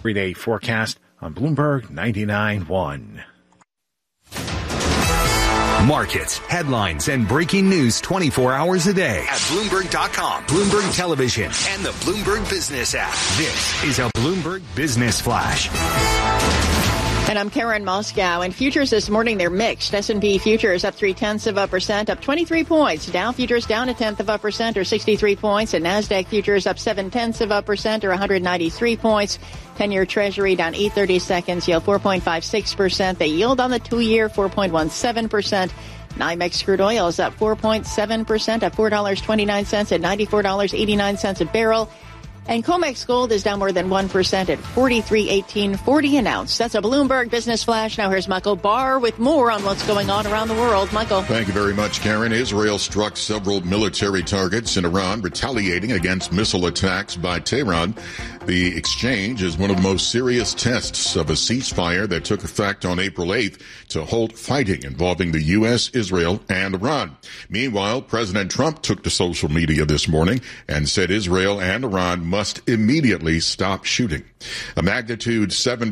3-day forecast on Bloomberg 99.1. Markets, headlines, and breaking news 24 hours a day at Bloomberg.com, Bloomberg Television, and the Bloomberg Business app. This is a Bloomberg Business Flash. And I'm Karen Moscow. And futures this morning, they're mixed. S&P futures up 0.3%, up 23 points. Dow futures down 0.1% or 63 points. And NASDAQ futures up 0.7% or 193 points. 10-year Treasury down 8/32, yield 4.56%. The yield on the 2-year 4.17%. NYMEX crude oil is up 4.7%, up $4.29 at $94.89 a barrel. And COMEX gold is down more than 1% at $43.1840 an ounce. That's a Bloomberg Business Flash. Now here's Michael Barr with more on what's going on around the world. Michael. Thank you very much, Karen. Israel struck several military targets in Iran, retaliating against missile attacks by Tehran. The exchange is one of the most serious tests of a ceasefire that took effect on April 8th to halt fighting involving the U.S., Israel, and Iran. Meanwhile, President Trump took to social media this morning and said Israel and Iran must immediately stop shooting. A magnitude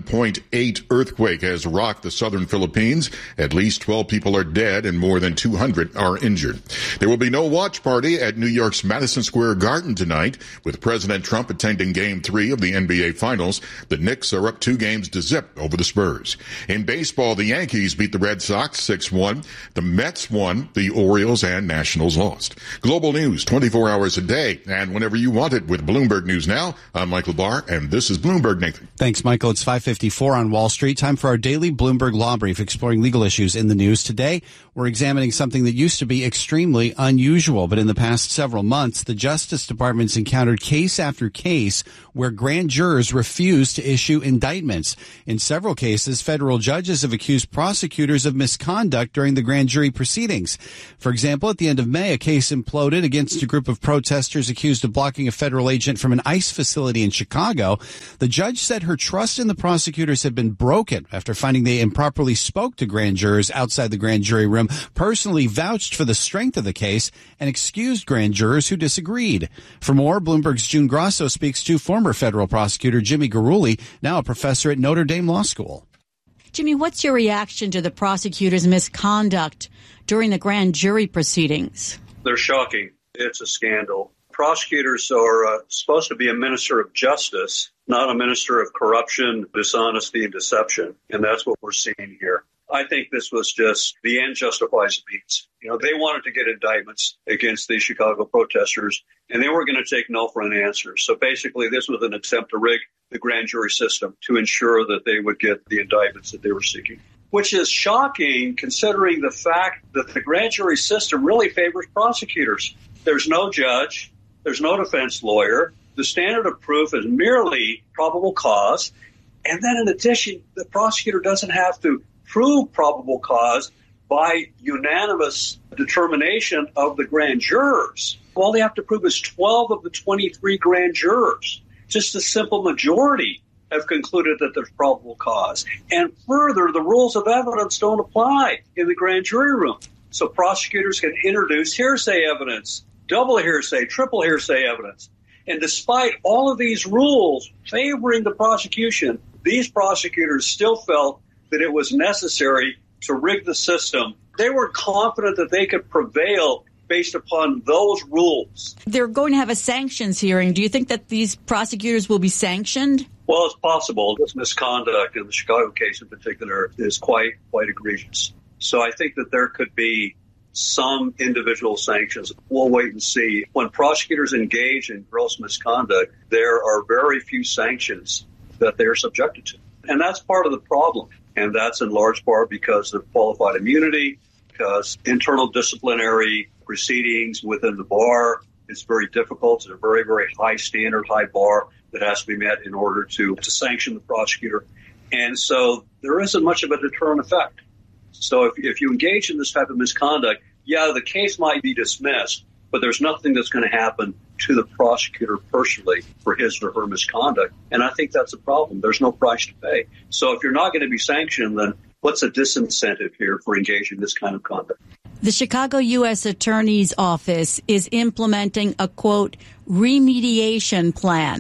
7.8 earthquake has rocked the southern Philippines. At least 12 people are dead and more than 200 are injured. There will be no watch party at New York's Madison Square Garden tonight, with President Trump attending Game 3 of the NBA Finals. The Knicks are up 2-0 over the Spurs. In baseball, the Yankees beat the Red Sox 6-1. The Mets won. The Orioles and Nationals lost. Global news 24 hours a day and whenever you want it with Bloomberg News Now. I'm Michael Barr, and this is Bloomberg, Nathan. Thanks, Michael. It's 5:54 on Wall Street. Time for our daily Bloomberg Law Brief, exploring legal issues in the news. Today, we're examining something that used to be extremely unusual, but in the past several months, the Justice Department's encountered case after case where grand jurors refuse to issue indictments. In several cases, federal judges have accused prosecutors of misconduct during the grand jury proceedings. For example, at the end of May, a case imploded against a group of protesters accused of blocking a federal agent from an ICE facility in Chicago. The judge said her trust in the prosecutors had been broken after finding they improperly spoke to grand jurors outside the grand jury room, personally vouched for the strength of the case, and excused grand jurors who disagreed. For more, Bloomberg's June Grasso speaks to former federal prosecutor Jimmy Garuli, now a professor at Notre Dame Law School. Jimmy, what's your reaction to the prosecutor's misconduct during the grand jury proceedings? They're shocking. It's a scandal. Prosecutors are supposed to be a minister of justice, not a minister of corruption, dishonesty, and deception. And that's what we're seeing here. I think this was just the end justifies the means. They wanted to get indictments against the Chicago protesters, and they were going to take no for an answer. So basically, this was an attempt to rig the grand jury system to ensure that they would get the indictments that they were seeking, which is shocking considering the fact that the grand jury system really favors prosecutors. There's no judge. There's no defense lawyer. The standard of proof is merely probable cause. And then in addition, the prosecutor doesn't have to prove probable cause by unanimous determination of the grand jurors. All they have to prove is 12 of the 23 grand jurors. Just a simple majority have concluded that there's probable cause. And further, the rules of evidence don't apply in the grand jury room. So prosecutors can introduce hearsay evidence, double hearsay, triple hearsay evidence. And despite all of these rules favoring the prosecution, these prosecutors still felt that it was necessary to rig the system. They were confident that they could prevail based upon those rules. They're going to have a sanctions hearing. Do you think that these prosecutors will be sanctioned? Well, it's possible. This misconduct in the Chicago case in particular is quite egregious. So I think that there could be some individual sanctions. We'll wait and see. When prosecutors engage in gross misconduct, there are very few sanctions that they're subjected to. And that's part of the problem. And that's in large part because of qualified immunity, because internal disciplinary proceedings within the bar is very difficult. It's a very, very high standard, high bar that has to be met in order to sanction the prosecutor. And so there isn't much of a deterrent effect. So if you engage in this type of misconduct, the case might be dismissed, but there's nothing that's going to happen to the prosecutor personally for his or her misconduct. And I think that's a problem. There's no price to pay. So if you're not going to be sanctioned, then what's a disincentive here for engaging in this kind of conduct? The Chicago U.S. Attorney's Office is implementing a, quote, remediation plan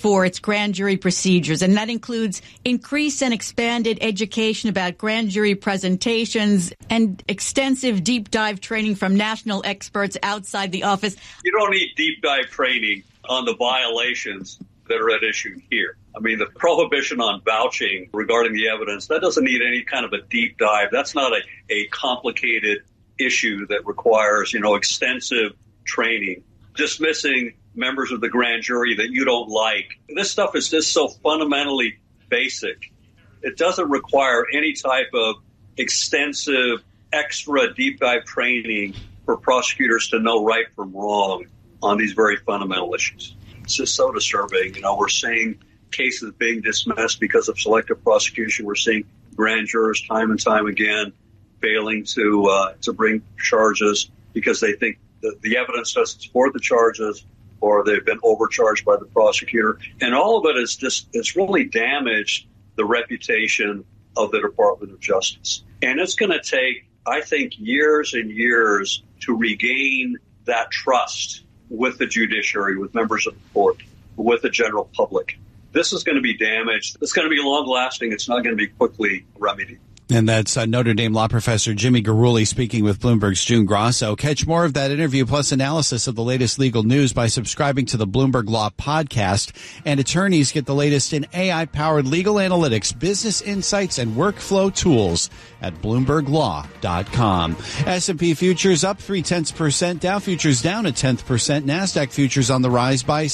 for its grand jury procedures, and that includes increased and expanded education about grand jury presentations and extensive deep dive training from national experts outside the office. You don't need deep dive training on the violations that are at issue here. I mean, the prohibition on vouching regarding the evidence, that doesn't need any kind of a deep dive. That's not a complicated issue that requires, extensive training. Dismissing members of the grand jury that you don't like. This stuff is just so fundamentally basic. It doesn't require any type of extensive, extra deep dive training for prosecutors to know right from wrong on these very fundamental issues. It's just so disturbing. We're seeing cases being dismissed because of selective prosecution. We're seeing grand jurors time and time again failing to bring charges because they think the evidence doesn't support the charges or they've been overcharged by the prosecutor. And all of it is it's really damaged the reputation of the Department of Justice. And it's going to take, I think, years and years to regain that trust with the judiciary, with members of the court, with the general public. This is going to be damaged. It's going to be long-lasting. It's not going to be quickly remedied. And that's Notre Dame law professor Jimmy Garuli speaking with Bloomberg's June Grosso. Catch more of that interview plus analysis of the latest legal news by subscribing to the Bloomberg Law Podcast. And attorneys get the latest in AI-powered legal analytics, business insights, and workflow tools at BloombergLaw.com. S&P futures up 0.3%, Dow futures down 0.1%, NASDAQ futures on the rise by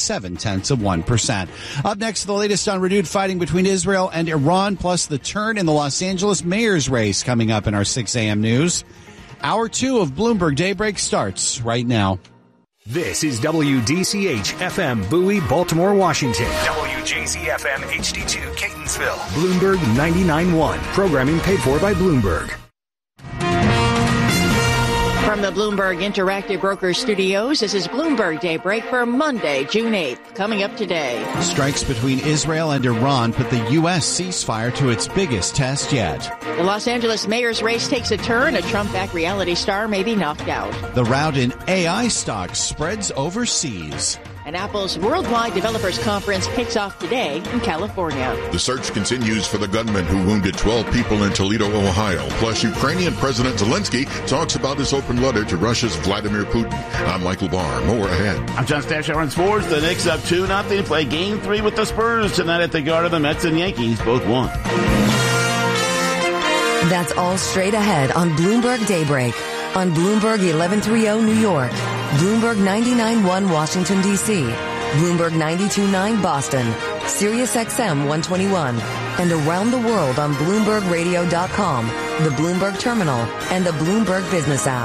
0.7%. Up next, the latest on renewed fighting between Israel and Iran, plus the turn in the Los Angeles mayor's race coming up in our 6 a.m. news. Hour 2 of Bloomberg Daybreak starts right now. This is WDCH FM Bowie, Baltimore, Washington. WJZ FM HD2 Catonsville. Bloomberg 99.1. Programming paid for by Bloomberg. From the Bloomberg Interactive Brokers Studios, this is Bloomberg Daybreak for Monday, June 8th. Coming up today. Strikes between Israel and Iran put the U.S. ceasefire to its biggest test yet. The Los Angeles mayor's race takes a turn. A Trump-backed reality star may be knocked out. The rout in AI stocks spreads overseas. And Apple's Worldwide Developers Conference kicks off today in California. The search continues for the gunman who wounded 12 people in Toledo, Ohio. Plus, Ukrainian President Zelensky talks about his open letter to Russia's Vladimir Putin. I'm Michael Barr. More ahead. I'm John Stash on sports. The Knicks up 2-0. Play Game 3 with the Spurs tonight at the Garden. The Mets and Yankees both won. That's all straight ahead on Bloomberg Daybreak. On Bloomberg 1130 New York, Bloomberg 99.1 Washington, D.C., Bloomberg 92.9 Boston, Sirius XM 121, and around the world on BloombergRadio.com, the Bloomberg Terminal, and the Bloomberg Business app.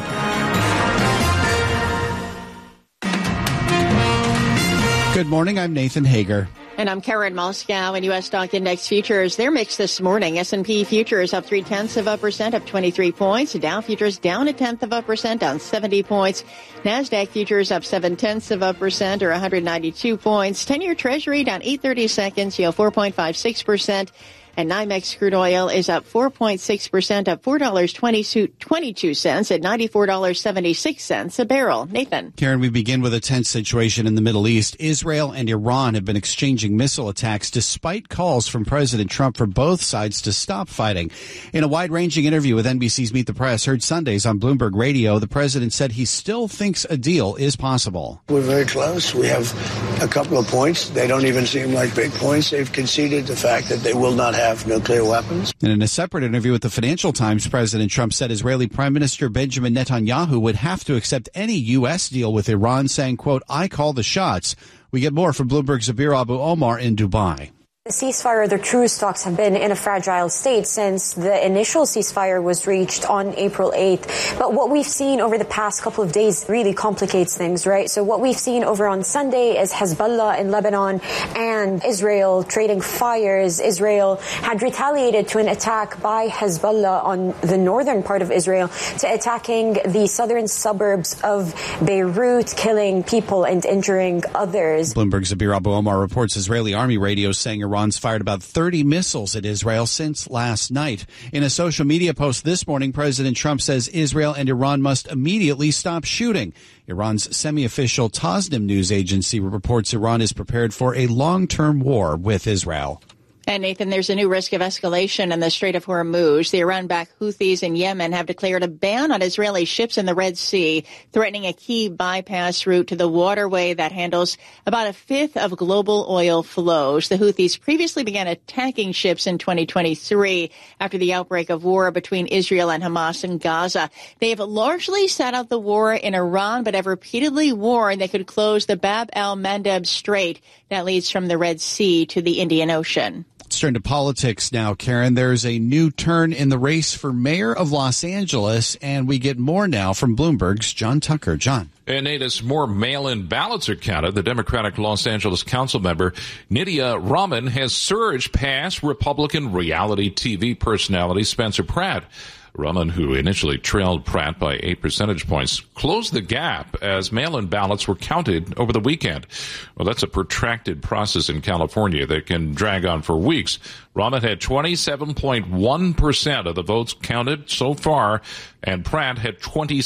Good morning, I'm Nathan Hager. And I'm Karen Moscow. And U.S. stock index futures, they're mixed this morning. S&P futures up 0.3%, up 23 points. Dow futures down 0.1%, down 70 points. NASDAQ futures up 0.7%, or 192 points. 10-year Treasury down 8/32, yield 4.56%. And NYMEX crude oil is up 4.6%, up $4.22 at $94.76 a barrel. Nathan. Karen, we begin with a tense situation in the Middle East. Israel and Iran have been exchanging missile attacks despite calls from President Trump for both sides to stop fighting. In a wide-ranging interview with NBC's Meet the Press, heard Sundays on Bloomberg Radio, the president said he still thinks a deal is possible. We're very close. We have a couple of points. They don't even seem like big points. They've conceded the fact that they will not have nuclear weapons. And in a separate interview with the Financial Times, President Trump said Israeli Prime Minister Benjamin Netanyahu would have to accept any U.S. deal with Iran, saying, quote, I call the shots. We get more from Bloomberg's Zabir Abu Omar in Dubai. The ceasefire, the truce talks have been in a fragile state since the initial ceasefire was reached on April 8th. But what we've seen over the past couple of days really complicates things, right? So what we've seen over on Sunday is Hezbollah in Lebanon and Israel trading fires. Israel had retaliated to an attack by Hezbollah on the northern part of Israel to attacking the southern suburbs of Beirut, killing people and injuring others. Bloomberg's Zabir Abu Omar reports Israeli army radios saying Iran Iran's fired about 30 missiles at Israel since last night. In a social media post this morning, President Trump says Israel and Iran must immediately stop shooting. Iran's semi-official Tasnim news agency reports Iran is prepared for a long-term war with Israel. And Nathan, there's a new risk of escalation in the Strait of Hormuz. The Iran-backed Houthis in Yemen have declared a ban on Israeli ships in the Red Sea, threatening a key bypass route to the waterway that handles about a fifth of global oil flows. The Houthis previously began attacking ships in 2023 after the outbreak of war between Israel and Hamas in Gaza. They have largely sat out the war in Iran, but have repeatedly warned they could close the Bab el-Mandeb Strait that leads from the Red Sea to the Indian Ocean. Let's turn to politics now, Karen. There's a new turn in the race for mayor of Los Angeles, and we get more now from Bloomberg's John Tucker. John. And Nate, as more mail-in ballots are counted, the Democratic Los Angeles Council member Nydia Raman has surged past Republican reality TV personality Spencer Pratt. Raman, who initially trailed Pratt by 8 percentage points, closed the gap as mail-in ballots were counted over the weekend. Well, that's a protracted process in California that can drag on for weeks. Raman had 27.1% of the votes counted so far, and Pratt had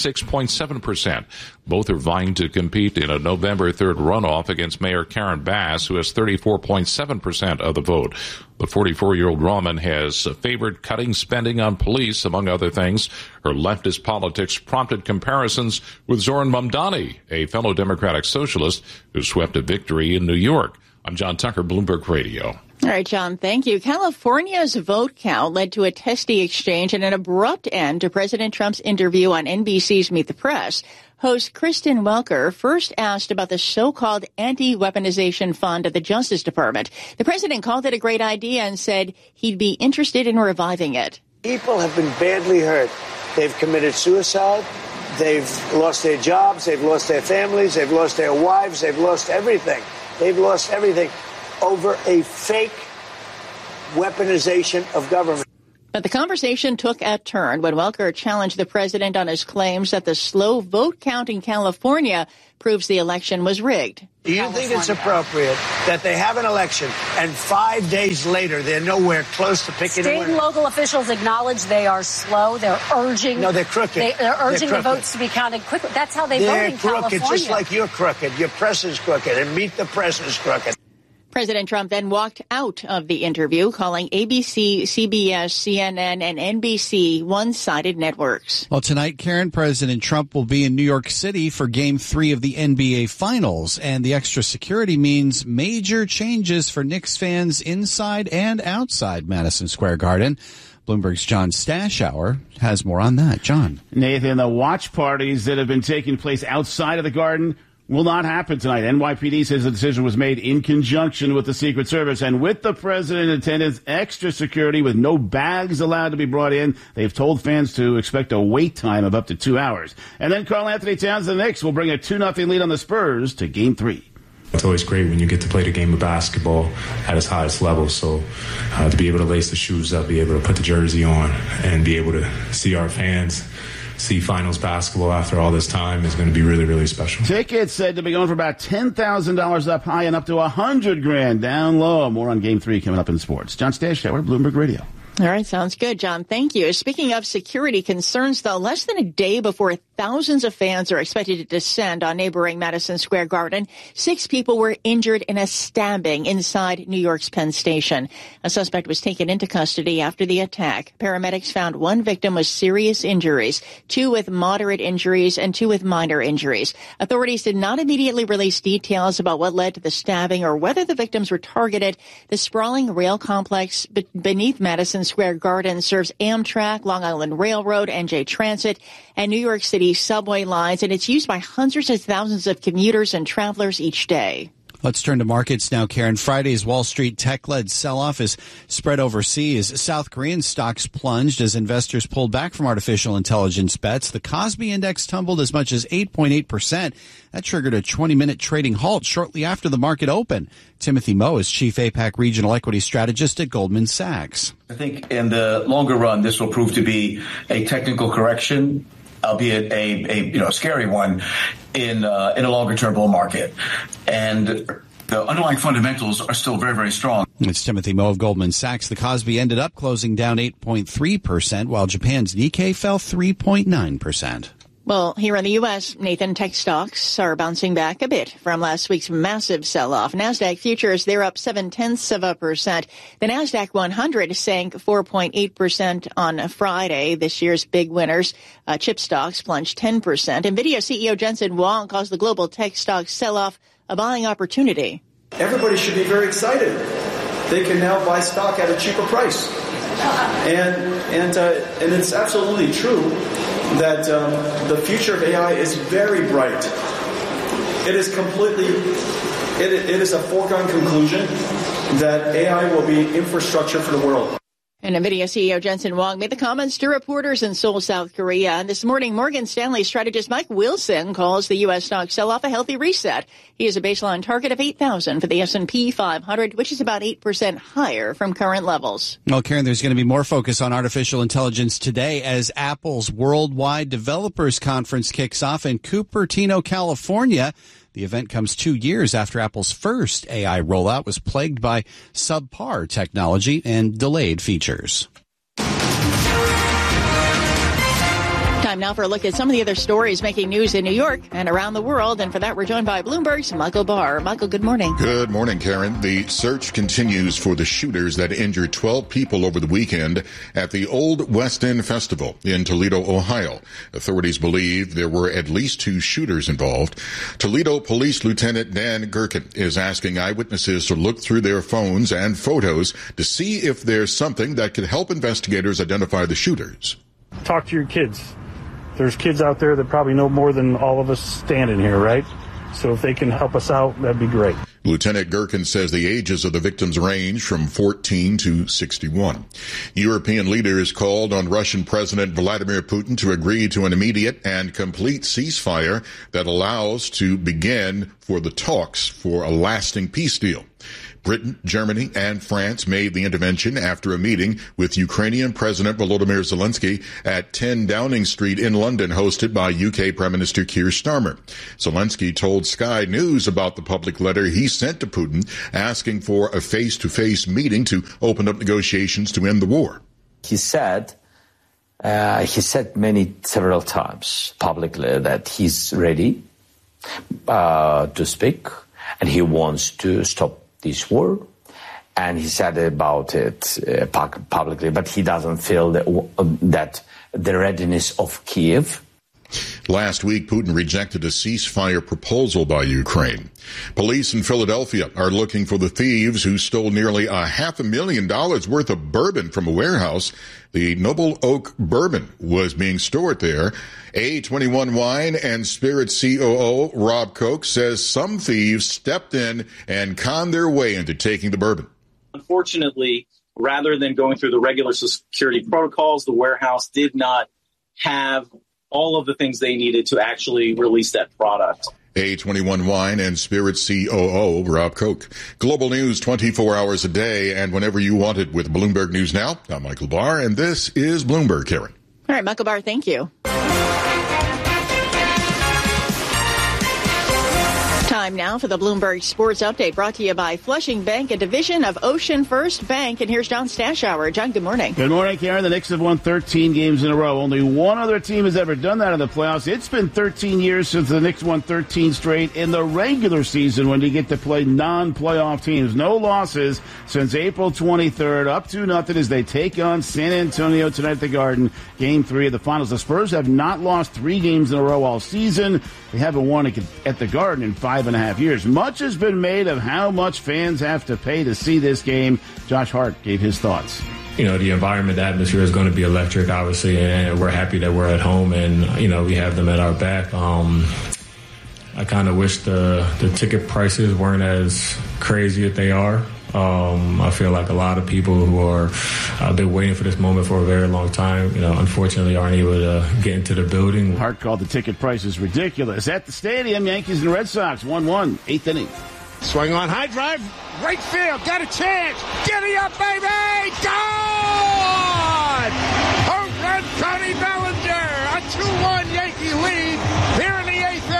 26.7%. Both are vying to compete in a November 3rd runoff against Mayor Karen Bass, who has 34.7% of the vote. The 44-year-old Raman has favored cutting spending on police, among other things. Her leftist politics prompted comparisons with Zohran Mamdani, a fellow Democratic socialist who swept a victory in New York. I'm John Tucker, Bloomberg Radio. All right, John, thank you. California's vote count led to a testy exchange and an abrupt end to President Trump's interview on NBC's Meet the Press. Host Kristen Welker first asked about the so-called anti-weaponization fund of the Justice Department. The president called it a great idea and said he'd be interested in reviving it. People have been badly hurt. They've committed suicide. They've lost their jobs. They've lost their families. They've lost their wives. They've lost everything. They've lost everything over a fake weaponization of government. But the conversation took a turn when Welker challenged the president on his claims that the slow vote count in California proves the election was rigged. Do you think it's appropriate that they have an election and 5 days later they're nowhere close to picking a winner? State and local officials acknowledge they are slow. They're urging. No, they're crooked. They're urging the votes to be counted quickly. That's how they vote in California. They're crooked, just like you're crooked. Your press is crooked, and Meet the Press is crooked. President Trump then walked out of the interview, calling ABC, CBS, CNN, and NBC one-sided networks. Well, tonight, Karen, President Trump will be in New York City for Game 3 of the NBA Finals, and the extra security means major changes for Knicks fans inside and outside Madison Square Garden. Bloomberg's John Stashower has more on that. John. Nathan, the watch parties that have been taking place outside of the Garden will not happen tonight. NYPD says the decision was made in conjunction with the Secret Service and with the president in attendance, extra security with no bags allowed to be brought in. They've told fans to expect a wait time of up to 2 hours. And then Karl-Anthony Towns, the Knicks, will bring a 2-0 lead on the Spurs to Game 3. It's always great when you get to play the game of basketball at its highest level. So to be able to lace the shoes up, be able to put the jersey on, and be able to see our fans see finals basketball after all this time is going to be really, really special. Tickets said to be going for about $10,000 up high and up to $100,000 down low. More on Game 3 coming up in sports. John Stashower, Bloomberg Radio. All right, sounds good, John. Thank you. Speaking of security concerns, though, less than a day before thousands of fans are expected to descend on neighboring Madison Square Garden, 6 people were injured in a stabbing inside New York's Penn Station. A suspect was taken into custody after the attack. Paramedics found 1 victim with serious injuries, 2 with moderate injuries, and 2 with minor injuries. Authorities did not immediately release details about what led to the stabbing or whether the victims were targeted. The sprawling rail complex beneath Madison Square Garden serves Amtrak, Long Island Railroad, NJ Transit, and New York City subway lines, and it's used by hundreds of thousands of commuters and travelers each day. Let's turn to markets now, Karen. Friday's Wall Street tech-led sell-off is spread overseas. South Korean stocks plunged as investors pulled back from artificial intelligence bets. The Kospi Index tumbled as much as 8.8%. That triggered a 20-minute trading halt shortly after the market opened. Timothy Moe is Chief APAC Regional Equity Strategist at Goldman Sachs. I think in the longer run, this will prove to be a technical correction, albeit a scary one in a longer term bull market. And the underlying fundamentals are still very, very strong. It's Timothy Moe of Goldman Sachs. The Kospi ended up closing down 8.3%, while Japan's Nikkei fell 3.9%. Well, here in the U.S., Nathan, tech stocks are bouncing back a bit from last week's massive sell-off. NASDAQ futures, they're up 0.7%. The NASDAQ 100 sank 4.8% on Friday. This year's big winners. Chip stocks plunged 10%. NVIDIA CEO Jensen Huang calls the global tech stock sell-off a buying opportunity. Everybody should be very excited. They can now buy stock at a cheaper price. And it's absolutely true that the future of AI is very bright. It is it is a foregone conclusion that AI will be infrastructure for the world. And NVIDIA CEO Jensen Huang made the comments to reporters in Seoul, South Korea. And this morning, Morgan Stanley strategist Mike Wilson calls the U.S. stock sell-off a healthy reset. He has a baseline target of 8,000 for the S&P 500, which is about 8% higher from current levels. Well, Karen, there's going to be more focus on artificial intelligence today as Apple's Worldwide Developers Conference kicks off in Cupertino, California. The event comes 2 years after Apple's first AI rollout was plagued by subpar technology and delayed features. Time now for a look at some of the other stories making news in New York and around the world. And for that, we're joined by Bloomberg's Michael Barr. Michael, good morning. Good morning, Karen. The search continues for the shooters that injured 12 people over the weekend at the Old West End Festival in Toledo, Ohio. Authorities believe there were at least 2 shooters involved. Toledo Police Lieutenant Dan Gherkin is asking eyewitnesses to look through their phones and photos to see if there's something that could help investigators identify the shooters. Talk to your kids. There's kids out there that probably know more than all of us standing here, right? So if they can help us out, that'd be great. Lieutenant Gherkin says the ages of the victims range from 14 to 61. European leaders called on Russian President Vladimir Putin to agree to an immediate and complete ceasefire that allows to begin for the talks for a lasting peace deal. Britain, Germany, and France made the intervention after a meeting with Ukrainian President Volodymyr Zelensky at 10 Downing Street in London, hosted by UK Prime Minister Keir Starmer. Zelensky told Sky News about the public letter he sent to Putin asking for a face-to-face meeting to open up negotiations to end the war. He said several times publicly that he's ready to speak and he wants to stop this war, and he said about it publicly, but he doesn't feel that the readiness of Kiev. Last week, Putin rejected a ceasefire proposal by Ukraine. Police in Philadelphia are looking for the thieves who stole nearly $500,000 worth of bourbon from a warehouse. The Noble Oak Bourbon was being stored there. A21 Wine and Spirits COO Rob Koch says some thieves stepped in and conned their way into taking the bourbon. Unfortunately, rather than going through the regular security protocols, the warehouse did not have all of the things they needed to actually release that product. A21 Wine and Spirits COO Rob Koch. Global news 24 hours a day and whenever you want it with Bloomberg News Now. I'm Michael Barr, and this is Bloomberg, Karen. All right, Michael Barr, thank you. Time now for the Bloomberg Sports Update, brought to you by Flushing Bank, a division of Ocean First Bank. And here's John Stashower. John, good morning. Good morning, Karen. The Knicks have won 13 games in a row. Only one other team has ever done that in the playoffs. It's been 13 years since the Knicks won 13 straight in the regular season when you get to play non-playoff teams. No losses since April 23rd, up 2-0 as they take on San Antonio tonight at the Garden. Game 3 of the finals. The Spurs have not lost 3 games in a row all season. They haven't won at the Garden in 5.5 years. Much has been made of how much fans have to pay to see this game. Josh Hart gave his thoughts. You know, the environment, the atmosphere is going to be electric, obviously, and we're happy that we're at home and, you know, we have them at our back. I kind of wish the ticket prices weren't as crazy as they are. I feel like a lot of people who have been waiting for this moment for a very long time, you know, unfortunately aren't able to get into the building. Hart called the ticket prices ridiculous. At the stadium, Yankees and Red Sox 1-1, 8th inning. Swing on, high drive, right field, got a chance. Giddy up, baby! Gone! Home run, Tony Bellinger, a 2-1 Yankee lead here in the 8th inning. On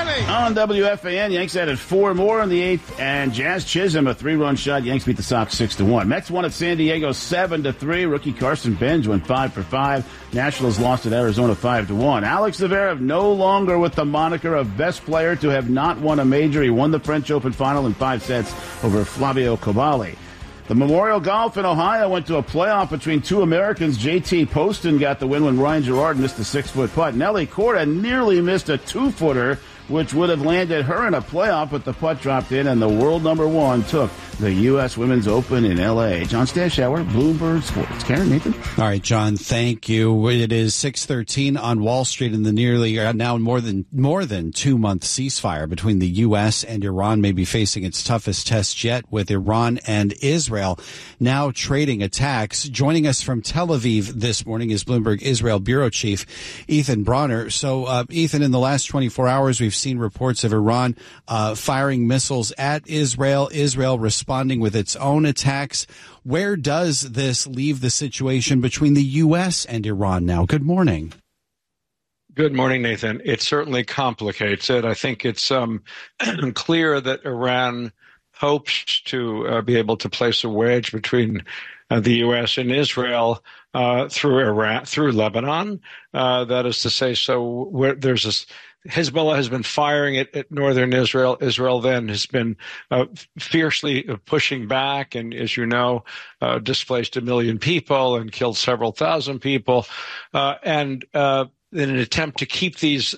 on WFAN. Yanks added 4 more in the 8th, and Jazz Chisholm a 3-run shot. Yanks beat the Sox 6-1. Mets won at San Diego 7-3. Rookie Carson Benj went 5 for 5. Nationals lost at Arizona 5-1. Alex Zverev no longer with the moniker of best player to have not won a major. He won the French Open final in 5 sets over Flavio Cavalli. The Memorial Golf in Ohio went to a playoff between 2 Americans. J.T. Poston got the win when Ryan Gerard missed a 6-foot putt. Nelly Korda nearly missed a 2-footer, which would have landed her in a playoff, but the putt dropped in, and the world number 1 took the U.S. Women's Open in L.A. John Stashower, Bloomberg Sports. Karen, Nathan? All right, John, thank you. It is 6:13 on Wall Street, in the nearly now more than 2-month ceasefire between the U.S. and Iran may be facing its toughest test yet, with Iran and Israel now trading attacks. Joining us from Tel Aviv this morning is Bloomberg Israel Bureau Chief Ethan Bronner. So, Ethan, in the last 24 hours, we've seen reports of Iran firing missiles at Israel, Israel responding with its own attacks. Where does this leave the situation between the U.S. and Iran now? Good morning. Good morning, Nathan. It certainly complicates it. I think it's clear that Iran hopes to be able to place a wedge between the U.S. and Israel through Lebanon. That is to say, so there's this. Hezbollah has been firing at northern Israel. Israel then has been fiercely pushing back, and as you know, displaced 1 million people and killed several thousand people. And in an attempt to keep these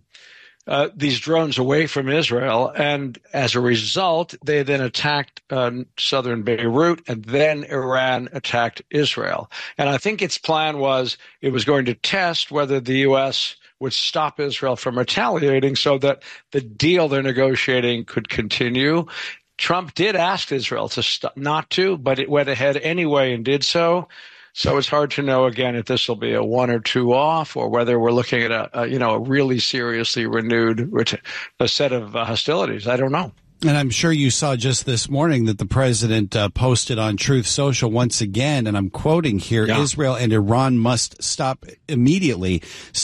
drones away from Israel, and as a result, they then attacked southern Beirut, and then Iran attacked Israel. And I think its plan was it was going to test whether the U.S. would stop Israel from retaliating so that the deal they're negotiating could continue. Trump did ask Israel to not to, but it went ahead anyway and did so. So it's hard to know, again, if this will be a 1 or 2 off, or whether we're looking at a really seriously renewed set of hostilities. I don't know. And I'm sure you saw just this morning that the president posted on Truth Social once again, and I'm quoting here, Israel and Iran must stop shooting.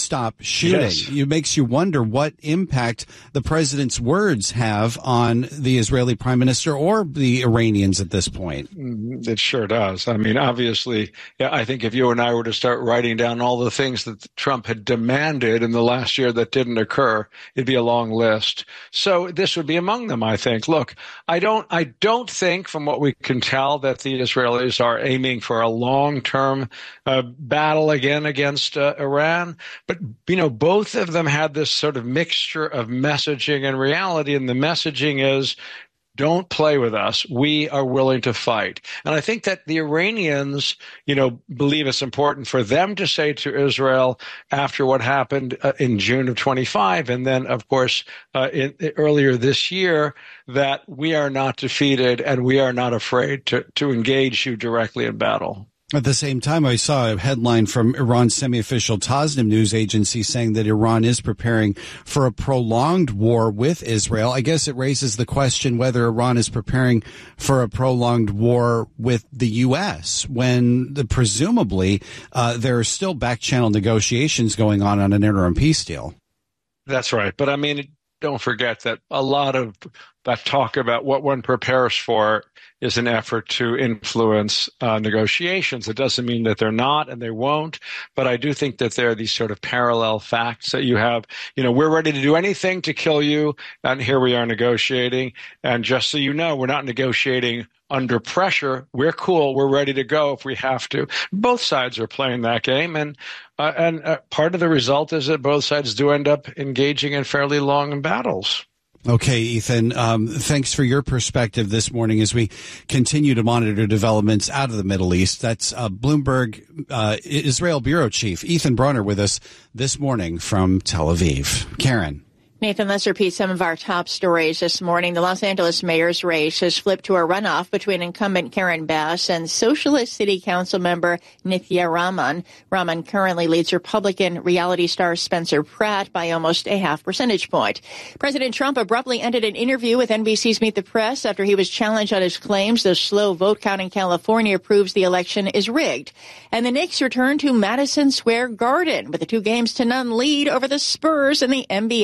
Yes. It makes you wonder what impact the president's words have on the Israeli prime minister or the Iranians at this point. It sure does. I mean, obviously, I think if you and I were to start writing down all the things that Trump had demanded in the last year that didn't occur, it'd be a long list. So this would be among them, I think. Look, I don't think, from what we can tell, that the Israelis are aiming for a long-term battle again against Iran. But, both of them had this sort of mixture of messaging and reality. And the messaging is, don't play with us. We are willing to fight. And I think that the Iranians, believe it's important for them to say to Israel after what happened in June of 25, and then, of course, earlier this year, that we are not defeated and we are not afraid to engage you directly in battle. At the same time, I saw a headline from Iran's semi-official Tasnim news agency saying that Iran is preparing for a prolonged war with Israel. I guess it raises the question whether Iran is preparing for a prolonged war with the U.S. when presumably there are still back-channel negotiations going on an interim peace deal. That's right. But, don't forget that a lot of that talk about what one prepares for is an effort to influence negotiations. It doesn't mean that they're not and they won't, but I do think that there are these sort of parallel facts that you have. We're ready to do anything to kill you, and here we are negotiating. And just so you know, we're not negotiating under pressure. We're cool. We're ready to go if we have to. Both sides are playing that game, and part of the result is that both sides do end up engaging in fairly long battles. Okay, Ethan, thanks for your perspective this morning as we continue to monitor developments out of the Middle East. That's Bloomberg Israel Bureau Chief Ethan Bronner with us this morning from Tel Aviv. Karen. Nathan, let's repeat some of our top stories this morning. The Los Angeles mayor's race has flipped to a runoff between incumbent Karen Bass and Socialist City Council member Nithya Raman. Raman currently leads Republican reality star Spencer Pratt by almost a half percentage point. President Trump abruptly ended an interview with NBC's Meet the Press after he was challenged on his claims the slow vote count in California proves the election is rigged. And the Knicks return to Madison Square Garden with a 2-0 lead over the Spurs in the NBA Finals.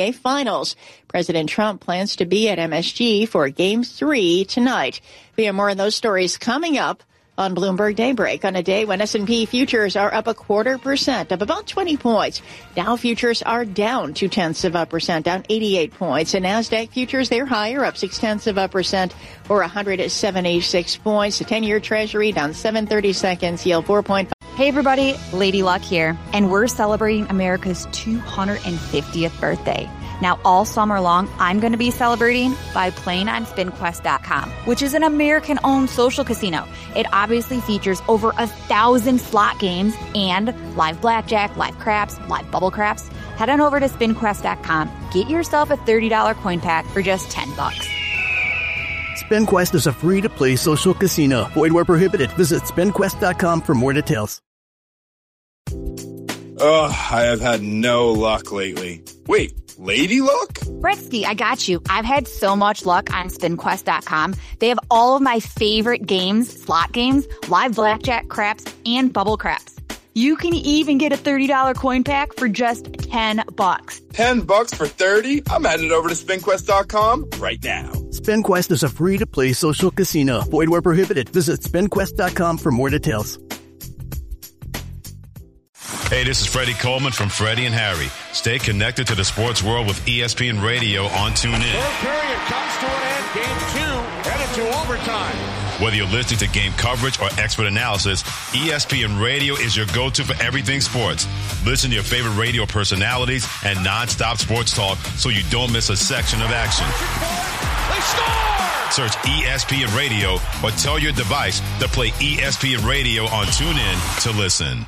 Finals. President Trump plans to be at MSG for Game 3 tonight. We have more on those stories coming up on Bloomberg Daybreak on a day when S&P futures are up 0.25%, up about 20 points. Dow futures are down 0.2%, down 88 points. And NASDAQ futures, they're higher, up 0.6%, or 176 points. The 10-year Treasury down 7/32, yield 4.5. Hey everybody, Lady Luck here, and we're celebrating America's 250th birthday. Now, all summer long, I'm going to be celebrating by playing on SpinQuest.com, which is an American-owned social casino. It obviously features over 1,000 slot games and live blackjack, live craps, live bubble craps. Head on over to SpinQuest.com. Get yourself a $30 coin pack for just $10. SpinQuest is a free-to-play social casino. Void where prohibited. Visit SpinQuest.com for more details. Ugh, I have had no luck lately. Wait, Lady Luck? Bretsky, I got you. I've had so much luck on SpinQuest.com. They have all of my favorite games, slot games, live blackjack, craps, and bubble craps. You can even get a $30 coin pack for just $10. $10 for 30? I'm headed over to SpinQuest.com right now. SpinQuest is a free-to-play social casino. Void where prohibited. Visit SpinQuest.com for more details. Hey, this is Freddie Coleman from Freddie and Harry. Stay connected to the sports world with ESPN Radio on TuneIn. Third period comes to an end. Game 2 headed to overtime. Whether you're listening to game coverage or expert analysis, ESPN Radio is your go-to for everything sports. Listen to your favorite radio personalities and nonstop sports talk so you don't miss a section of action. They score! Search ESPN Radio or tell your device to play ESPN Radio on TuneIn to listen.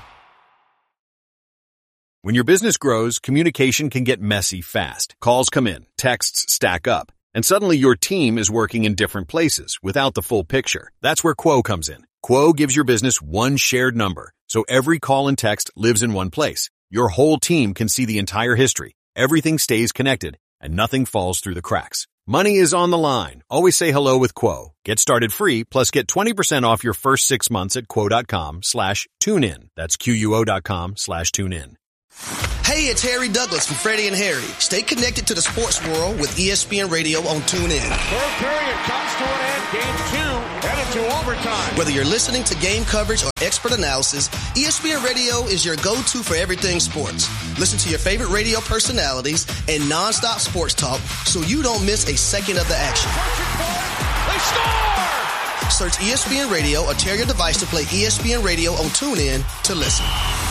When your business grows, communication can get messy fast. Calls come in, texts stack up, and suddenly your team is working in different places without the full picture. That's where Quo comes in. Quo gives your business one shared number, so every call and text lives in one place. Your whole team can see the entire history. Everything stays connected, and nothing falls through the cracks. Money is on the line. Always say hello with Quo. Get started free, plus get 20% off your first 6 months at quo.com/tunein. That's QUO.com/tunein. Hey, it's Harry Douglas from Freddie and Harry. Stay connected to the sports world with ESPN Radio on TuneIn. Third period comes to an end. Game 2 headed to overtime. Whether you're listening to game coverage or expert analysis, ESPN Radio is your go-to for everything sports. Listen to your favorite radio personalities and nonstop sports talk so you don't miss a second of the action. They score! Search ESPN Radio or tell your device to play ESPN Radio on TuneIn to listen.